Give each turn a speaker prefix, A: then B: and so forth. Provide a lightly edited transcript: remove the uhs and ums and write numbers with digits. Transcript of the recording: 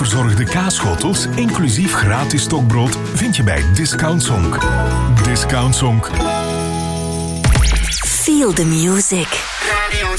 A: verzorgde kaasschotels, inclusief gratis stokbrood, vind je bij Discount Zonk. Discount Zonk.
B: Feel the music.
C: Radio